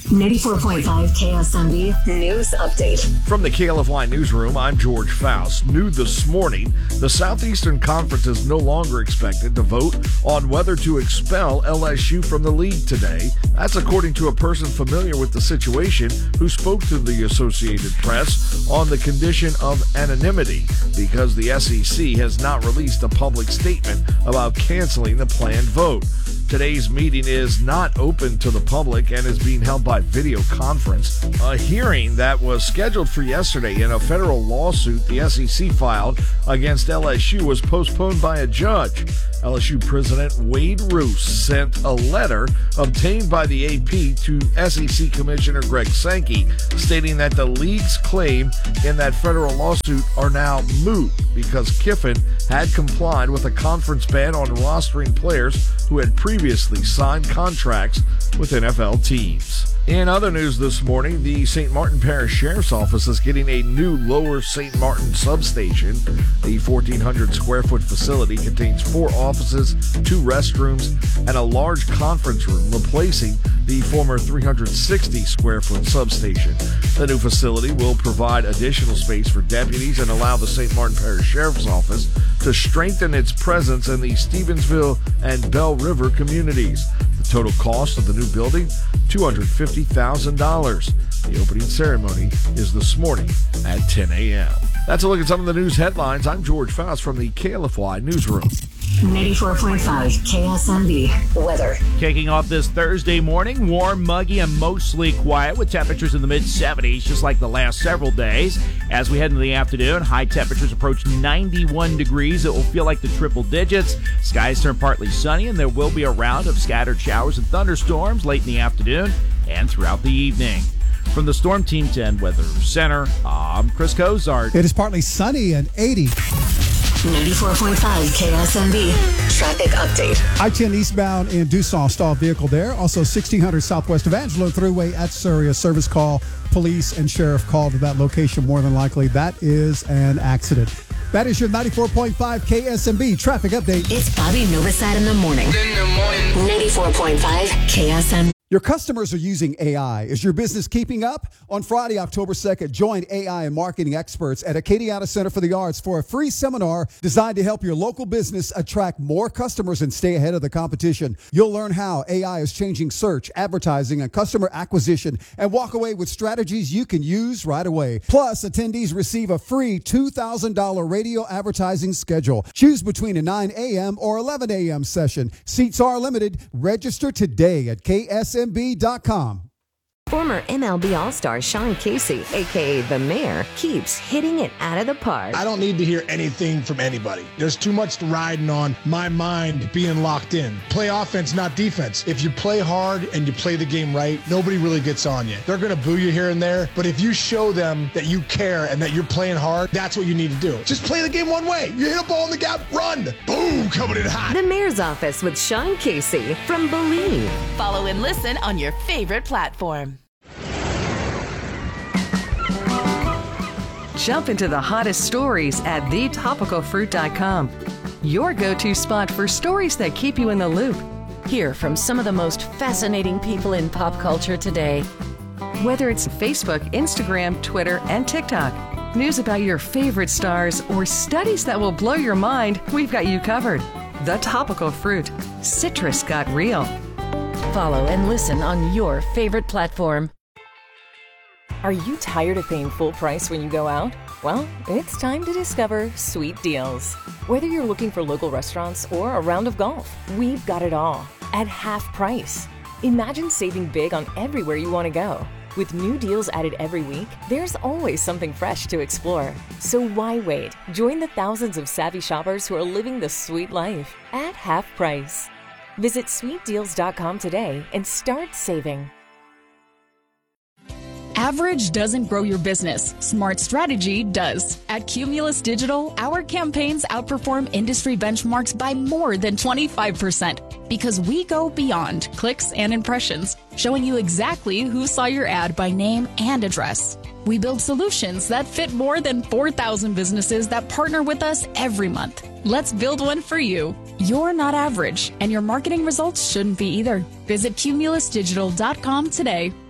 94.5 KSMB News Update. From the KLFY Newsroom, I'm George Faust. New this morning, the Southeastern Conference is no longer expected to vote on whether to expel LSU from the league today. That's according to a person familiar with the situation who spoke to the Associated Press on the condition of anonymity because the SEC has not released a public statement about canceling the planned vote. Today's meeting is not open to the public and is being held by video conference. A hearing that was scheduled for yesterday in a federal lawsuit the SEC filed against LSU was postponed by a judge. LSU President Wade Roos sent a letter obtained by the AP to SEC Commissioner Greg Sankey stating that the league's claim in that federal lawsuit are now moot because Kiffin had complied with a conference ban on rostering players who had previously signed contracts with NFL teams. In other news this morning, the St. Martin Parish Sheriff's Office is getting a new Lower St. Martin substation. The 1,400-square-foot facility contains 4 offices, 2 restrooms, and a large conference room, replacing the former 360-square-foot substation. The new facility will provide additional space for deputies and allow the St. Martin Parish Sheriff's Office to strengthen its presence in the Stevensville and Bell River communities. The total cost of the new building, $250,000. The opening ceremony is this morning at 10 a.m. That's a look at some of the news headlines. I'm George Faust from the KLFY Newsroom. 94.5 KSMB weather. Kicking off this Thursday morning, warm, muggy, and mostly quiet with temperatures in the mid-70s, just like the last several days. As we head into the afternoon, high temperatures approach 91 degrees. It will feel like the triple digits. Skies turn partly sunny, and there will be a round of scattered showers and thunderstorms late in the afternoon and throughout the evening. From the Storm Team 10 Weather Center, I'm Chris Cozart. It is partly sunny and 80. 94.5 KSMB traffic update. I-10 eastbound in Dusau, stalled vehicle there. Also 1600 Southwest Evangeline Thruway at Surrey. A service call. Police and sheriff called to that location. More than likely, that is an accident. That is your 94.5 KSMB traffic update. It's Bobby Novosad in the morning. 94.5 KSMB. Your customers are using AI. Is your business keeping up? On Friday, October 2nd, join AI and marketing experts at Acadiana Center for the Arts for a free seminar designed to help your local business attract more customers and stay ahead of the competition. You'll learn how AI is changing search, advertising, and customer acquisition, and walk away with strategies you can use right away. Plus, attendees receive a free $2,000 radio advertising schedule. Choose between a 9 a.m. or 11 a.m. session. Seats are limited. Register today at KSMB.com. Former MLB All-Star Sean Casey, a.k.a. The Mayor, keeps hitting it out of the park. I don't need to hear anything from anybody. There's too much riding on my mind being locked in. Play offense, not defense. If you play hard and you play the game right, nobody really gets on you. They're going to boo you here and there, but if you show them that you care and that you're playing hard, that's what you need to do. Just play the game one way. You hit a ball in the gap, run. Boom, coming in hot. The Mayor's Office with Sean Casey from Believe. Follow and listen on your favorite platform. Jump into the hottest stories at thetopicalfruit.com. Your go-to spot for stories that keep you in the loop. Hear from some of the most fascinating people in pop culture today. Whether it's Facebook, Instagram, Twitter, and TikTok, news about your favorite stars, or studies that will blow your mind, we've got you covered. The Topical Fruit. Citrus got real. Follow and listen on your favorite platform. Are you tired of paying full price when you go out? Well, it's time to discover Sweet Deals. Whether you're looking for local restaurants or a round of golf, we've got it all at half price. Imagine saving big on everywhere you want to go. With new deals added every week, there's always something fresh to explore. So why wait? Join the thousands of savvy shoppers who are living the sweet life at half price. Visit sweetdeals.com today and start saving. Average doesn't grow your business. Smart strategy does. At Cumulus Digital, our campaigns outperform industry benchmarks by more than 25% because we go beyond clicks and impressions, showing you exactly who saw your ad by name and address. We build solutions that fit more than 4,000 businesses that partner with us every month. Let's build one for you. You're not average, and your marketing results shouldn't be either. Visit cumulusdigital.com today.